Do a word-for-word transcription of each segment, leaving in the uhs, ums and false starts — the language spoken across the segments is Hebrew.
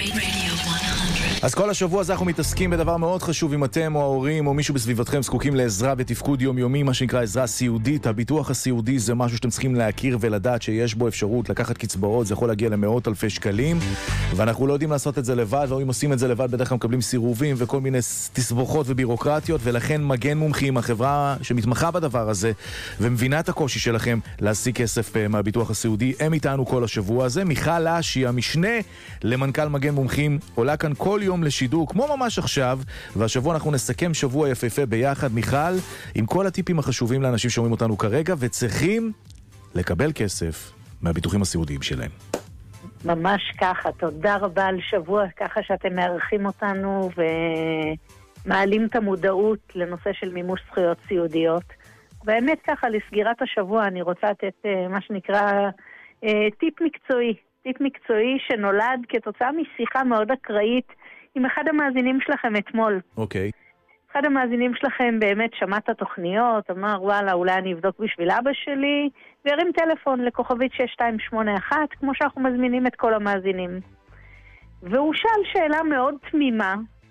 אז כל השבוע הזה אנחנו מתעסקים בדבר מאוד חשוב. אם אתם או ההורים או מישהו בסביבתכם זקוקים לעזרה בתפקוד יומיומי, מה שנקרא עזרה סיעודית, הביטוח הסיעודי זה משהו שאתם צריכים להכיר ולדעת שיש בו אפשרות לקחת קצבאות, זה יכול להגיע למאות אלפי שקלים, ואנחנו לא יודעים לעשות את זה לבד, ואם עושים את זה לבד בדרך כלל מקבלים סירובים וכל מיני תסבוכות ובירוקרטיות, ולכן מגן מומחים, החברה שמתמחה בדבר הזה ומבינה את הקושי שלכם להשיג כסף מהביטוח הסיעודי, הם איתנו כל השבוע הזה. מיכל לאשי, המשנה למנכ"ל מגן מומחים, עולה כאן כל יום לשידור, כמו ממש עכשיו, והשבוע אנחנו נסכם שבוע יפהפה ביחד, מיכל, עם כל הטיפים החשובים לאנשים שאומרים אותנו כרגע, וצריכים לקבל כסף מהביטוחים הסיעודיים שלהם. ממש ככה, תודה רבה על שבוע ככה שאתם מארחים אותנו ומעלים את המודעות לנושא של מימוש זכויות סיעודיות. באמת ככה, לסגירת השבוע אני רוצה לתת מה שנקרא טיפ מקצועי, טיפ מקצועי שנולד כתוצאה משיחה מאוד אקראית עם אחד המאזינים שלכם אתמול. אוקיי. אחד המאזינים שלכם באמת שמע את התוכניות, אמר וואלה, אולי אני אבדוק בשביל אבא שלי, והרים טלפון לכוכבית שש שתיים שמונה אחת, כמו שאנחנו מזמינים את כל המאזינים. והוא שאל שאלה מאוד תמימה,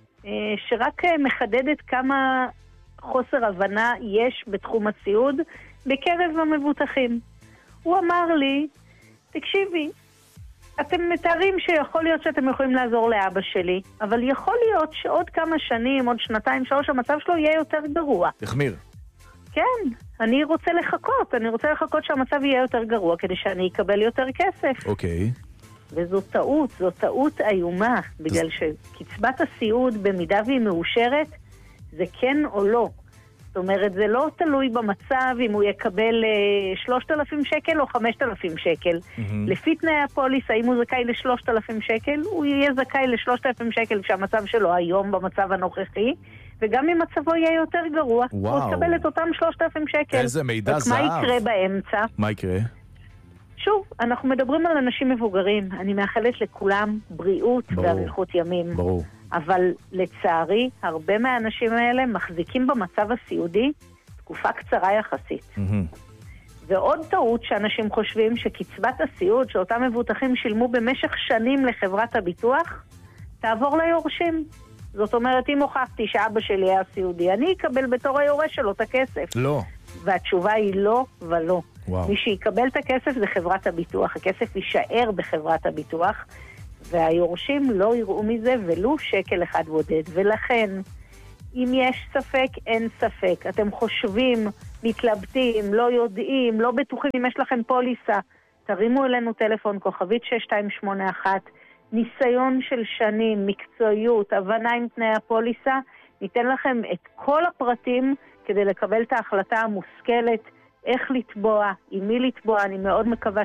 שרק מחדדת כמה חוסר הבנה יש בתחום הסיעוד בקרב המבוטחים. הוא אמר לי, תקשיבי, אתם מתארים שיכול להיות שאתם יכולים לעזור לאבא שלי, אבל יכול להיות שעוד כמה שנים, עוד שנתיים, שלוש, המצב שלו יהיה יותר גרוע. תחמיר. כן, אני רוצה לחכות, אני רוצה לחכות שהמצב יהיה יותר גרוע, כדי שאני אקבל יותר כסף. אוקיי. וזו טעות, זו טעות איומה, בגלל שקצבת הסיעוד, במידה והיא מאושרת, זה כן או לא. זאת אומרת, זה לא תלוי במצב אם הוא יקבל שלושת אלפים שקל או חמשת אלפים שקל. Mm-hmm. לפי תנאי הפוליס, האם הוא זכאי ל-שלושת אלפים שקל, הוא יהיה זכאי ל-שלושת אלפים שקל כשהמצב שלו היום במצב הנוכחי, וגם אם מצבו יהיה יותר גרוע, וואו. הוא יקבל את אותם שלושת אלפים שקל. איזה מידע זהב. מה יקרה באמצע? מה יקרה? שוב, אנחנו מדברים על אנשים מבוגרים. אני מאחלת לכולם בריאות ואריכות ימים. ברור. אבל לצערי, הרבה מהאנשים האלה מחזיקים במצב הסיעודי תקופה קצרה יחסית. Mm-hmm. ועוד טעות שאנשים חושבים שקצבת הסיעוד שאותם מבוטחים שילמו במשך שנים לחברת הביטוח, תעבור ליורשים. זאת אומרת, אם הוכחתי שאבא שלי היה סיעודי, אני אקבל בתור היורש שלו את הכסף. לא. והתשובה היא לא ולא. וואו. מי שיקבל את הכסף זה חברת הביטוח. הכסף יישאר בחברת הביטוח, והיורשים לא יראו מזה ולו שקל אחד בודד. ולכן, אם יש ספק, אין ספק. אתם חושבים, מתלבטים, לא יודעים, לא בטוחים אם יש לכם פוליסה, תרימו אלינו טלפון, כוכבית שש שתיים שמונה אחת, ניסיון של שנים, מקצועיות, הבנה עם תנאי הפוליסה, ניתן לכם את כל הפרטים כדי לקבל את ההחלטה המושכלת, איך לתבוע, עם מי לתבוע. אני מאוד מקווה